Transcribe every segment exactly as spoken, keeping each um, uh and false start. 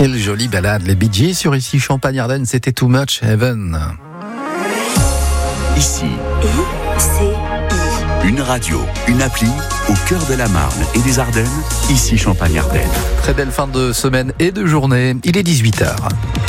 Quelle jolie balade, les Bee Gees sur Ici Champagne-Ardenne, c'était Too Much Heaven. Ici, I C I. Une radio, une appli, au cœur de la Marne et des Ardennes, Ici Champagne-Ardenne. Très belle fin de semaine et de journée, il est dix-huit heures.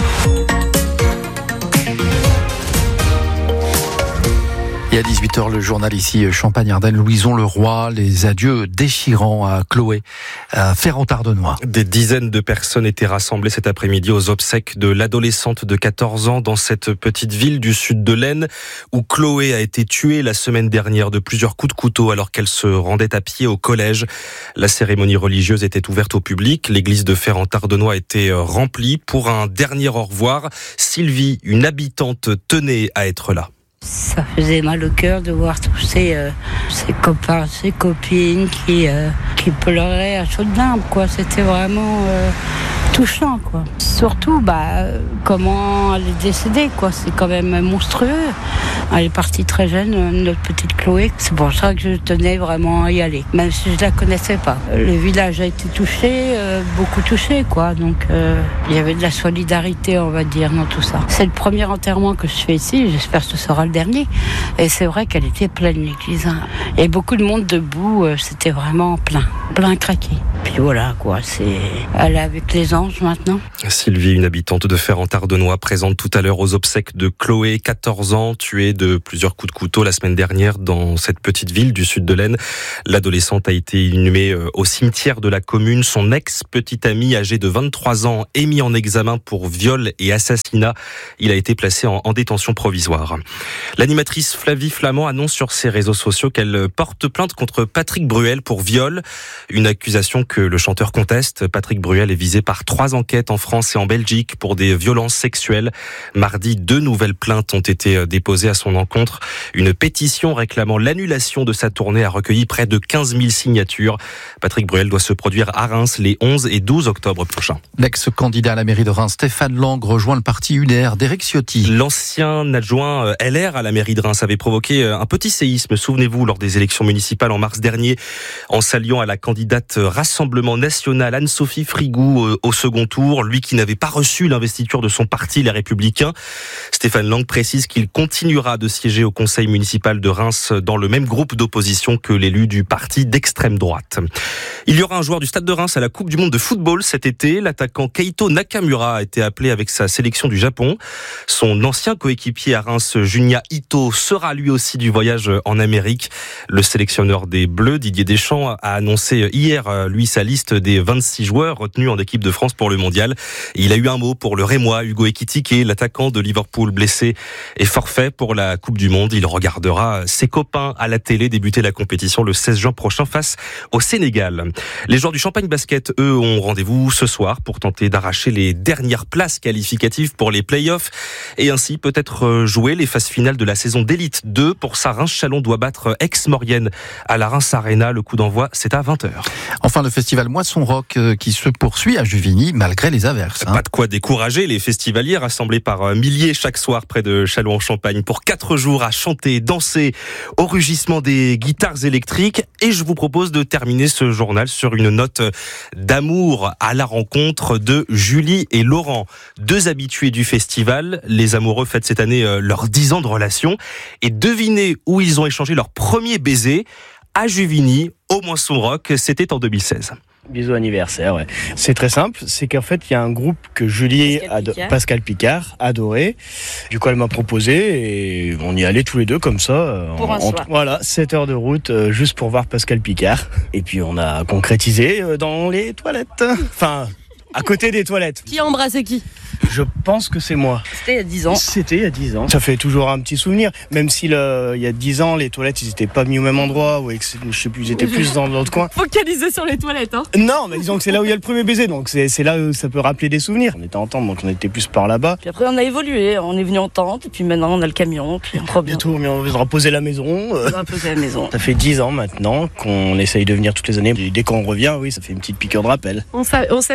Et à dix-huit heures, le journal ici, Champagne-Ardenne, Louison Leroy, les adieux déchirants à Chloé, à Ferrand-Ardenois. Des dizaines de personnes étaient rassemblées cet après-midi aux obsèques de l'adolescente de quatorze ans dans cette petite ville du sud de l'Aisne où Chloé a été tuée la semaine dernière de plusieurs coups de couteau alors qu'elle se rendait à pied au collège. La cérémonie religieuse était ouverte au public. L'église de Ferrand-Ardenois était remplie pour un dernier au revoir. Sylvie, une habitante, tenait à être là. Ça faisait mal au cœur de voir tous ces, euh, ces copains, ces copines qui, euh, qui pleuraient à chaudes larmes, quoi. C'était vraiment euh, touchant, quoi. Surtout, bah, comment elle est décédée, quoi. C'est quand même monstrueux. Elle est partie très jeune, notre petite Chloé. C'est pour ça que je tenais vraiment à y aller, même si je la connaissais pas. Le village a été touché, euh, beaucoup touché, quoi. Donc, euh, il y avait de la solidarité, on va dire, dans tout ça. C'est le premier enterrement que je fais ici. J'espère que ce sera le dernier. Et c'est vrai qu'elle était pleine, l'église. Hein. Et beaucoup de monde debout, euh, c'était vraiment plein, plein craqué. Puis voilà, quoi. C'est... Elle est avec les anges maintenant. Sylvie, une habitante de Ferrand-Ardenois, présente tout à l'heure aux obsèques de Chloé, quatorze ans, tuée de plusieurs coups de couteau la semaine dernière dans cette petite ville du sud de l'Aisne. L'adolescente a été inhumée au cimetière de la commune. Son ex-petit ami, âgé de vingt-trois ans, est mis en examen pour viol et assassinat. Il a été placé en, en détention provisoire. L'animatrice Flavie Flament annonce sur ses réseaux sociaux qu'elle porte plainte contre Patrick Bruel pour viol. Une accusation que le chanteur conteste. Patrick Bruel est visé par trois enquêtes en France et en Belgique pour des violences sexuelles. Mardi, deux nouvelles plaintes ont été déposées à son encontre. Une pétition réclamant l'annulation de sa tournée a recueilli près de quinze mille signatures. Patrick Bruel doit se produire à Reims les onze et douze octobre prochains. L'ex-candidat à la mairie de Reims, Stéphane Lang, rejoint le parti U D R d'Éric Ciotti. L'ancien adjoint L R à la mairie de Reims avait provoqué un petit séisme, souvenez-vous, lors des élections municipales en mars dernier, en s'alliant à la candidate Rassemblement National Anne-Sophie Frigou au second tour, lui qui n'avait pas reçu l'investiture de son parti, les Républicains. Stéphane Lang précise qu'il continuera de siéger au conseil municipal de Reims dans le même groupe d'opposition que l'élu du parti d'extrême droite. Il y aura un joueur du Stade de Reims à la Coupe du Monde de football cet été. L'attaquant Keito Nakamura a été appelé avec sa sélection du Japon. Son ancien coéquipier à Reims, Junya Ito, sera lui aussi du voyage en Amérique. Le sélectionneur des Bleus, Didier Deschamps, a annoncé hier, lui, sa liste des vingt-six joueurs retenus en équipe de France pour le mondial. Il a eu un mot pour le Rémois, Hugo Ekitike, l'attaquant de Liverpool blessé et forfait pour la Coupe du Monde. Il regardera ses copains à la télé débuter la compétition le seize juin prochain face au Sénégal. Les joueurs du Champagne Basket, eux, ont rendez-vous ce soir pour tenter d'arracher les dernières places qualificatives pour les play-offs et ainsi peut-être jouer les phases finales de la saison d'élite deux. Pour ça, Reims-Chalon doit battre Aix-Maurienne à la Reims Arena. Le coup d'envoi, c'est à vingt heures. Enfin, le festival Moisson Rock qui se poursuit à Juvigny malgré les averses. Hein. Pas de quoi décourager les festivaliers rassemblés par milliers chaque soir près de Châlons-en-Champagne pour quatre jours à chanter, danser au rugissement des guitares électriques. Et je vous propose de terminer ce journal sur une note d'amour à la rencontre de Julie et Laurent, deux habitués du festival. Les amoureux fêtent cette année leurs dix ans de relation et devinez où ils ont échangé leur premier baiser. À Juvigny, au Moisson Rock, c'était en deux mille seize. Bisous anniversaire, ouais. C'est très simple, c'est qu'en fait, il y a un groupe que Julie, Pascal, ado- Picard. Pascal Picard, adorait. Du coup, elle m'a proposé et on y allait tous les deux comme ça. Pour en, un soir. En, voilà, sept heures de route euh, juste pour voir Pascal Picard. Et puis, on a concrétisé euh, dans les toilettes. Enfin, à côté des toilettes. Qui a embrassé qui ? Je pense que c'est moi. C'était il y a dix ans. C'était il y a dix ans. Ça fait toujours un petit souvenir. Même si le, il y a dix ans, les toilettes, ils étaient pas mis au même endroit. Ou je sais plus, ils étaient plus dans l'autre coin. Focalisé sur les toilettes, hein. Non, mais disons que c'est là où il y a le premier baiser. Donc c'est, c'est là où ça peut rappeler des souvenirs. On était en tente, donc on était plus par là-bas. Puis après, on a évolué. On est venu en tente. Et puis maintenant, on a le camion. Puis on trop bien. Bientôt, on va reposer la maison. On va reposer la maison. Ça fait dix ans maintenant qu'on essaye de venir toutes les années. Et dès qu'on revient, oui, ça fait une petite piqûre de rappel. On, s'a... on s'aime toujours comme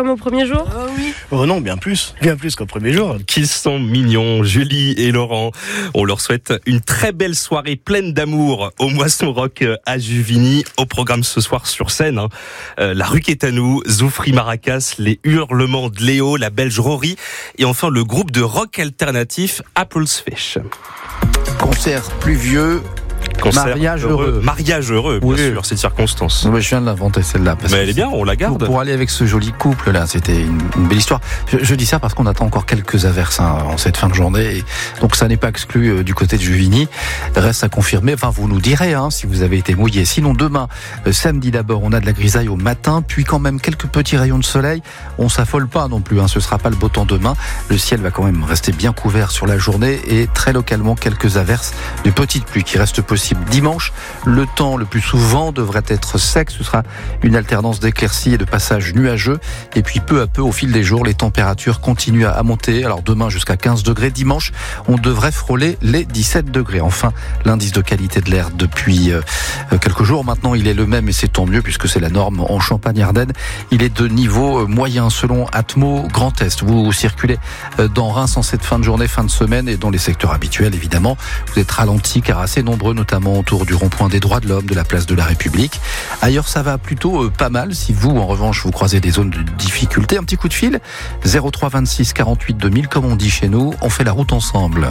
comme au premier jour ? Oh oui. Oh non, bien plus. Bien plus qu'au premier jour. Qu'ils sont mignons, Julie et Laurent. On leur souhaite une très belle soirée pleine d'amour au Moisson Rock à Juvigny. Au programme ce soir sur scène, hein. euh, la rue Quétanou, Zoufri Maracas, les hurlements de Léo, la Belge Rory et enfin le groupe de rock alternatif Apple's Fish. Concert pluvieux. Concert mariage heureux. heureux. Mariage heureux, bien oui. sûr, c'est de circonstance. Ouais, je viens de l'inventer celle-là. Parce Mais que elle est bien, on la garde. Pour, pour aller avec ce joli couple là, c'était une, une belle histoire. Je, je dis ça parce qu'on attend encore quelques averses hein, en cette fin de journée. Et donc ça n'est pas exclu euh, du côté de Juvigny. Reste à confirmer. Enfin, vous nous direz hein, si vous avez été mouillé. Sinon demain, euh, samedi d'abord, on a de la grisaille au matin, puis quand même quelques petits rayons de soleil. On s'affole pas non plus. Hein, ce sera pas le beau temps demain. Le ciel va quand même rester bien couvert sur la journée et très localement quelques averses de petites pluies qui restent possibles dimanche. Le temps le plus souvent devrait être sec, ce sera une alternance d'éclaircies et de passages nuageux. Et puis peu à peu, au fil des jours, les températures continuent à monter. Alors demain jusqu'à quinze degrés, dimanche, on devrait frôler les dix-sept degrés. Enfin, l'indice de qualité de l'air depuis euh, quelques jours maintenant, il est le même et c'est tant mieux puisque c'est la norme en Champagne-Ardenne. Il est de niveau moyen selon Atmo Grand Est. Vous circulez dans Reims en cette fin de journée, fin de semaine et dans les secteurs habituels évidemment. Vous êtes ralentis car assez nombreux, notamment autour du rond-point des droits de l'homme, de la place de la République. Ailleurs, ça va plutôt euh, pas mal. Si vous, en revanche, vous croisez des zones de difficulté, un petit coup de fil, zéro trois vingt-six quarante-huit deux mille, comme on dit chez nous, on fait la route ensemble.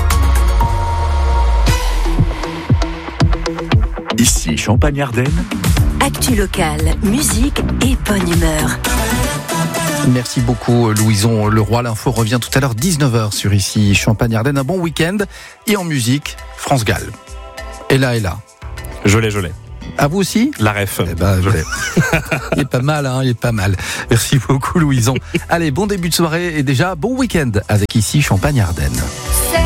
Ici, Champagne-Ardenne. Actu locale, musique et bonne humeur. Merci beaucoup Louison Leroy. L'info revient tout à l'heure dix-neuf heures sur Ici Champagne-Ardenne. Un bon week-end et en musique, France Gall. Et là, et là. Je l'ai, je l'ai. À vous aussi ? La ref. Eh ben, je l'ai. Il est pas mal, hein, il est pas mal. Merci beaucoup, Louison. Allez, bon début de soirée et déjà, bon week-end avec Ici Champagne-Ardenne.